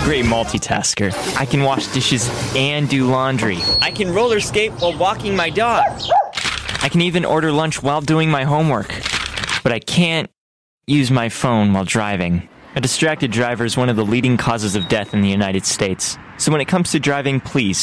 great multitasker. I can wash dishes and do laundry. I can roller skate while walking my dog. I can even order lunch while doing my homework. But I can't use my phone while driving. A distracted driver is one of the leading causes of death in the United States. So when it comes to driving, please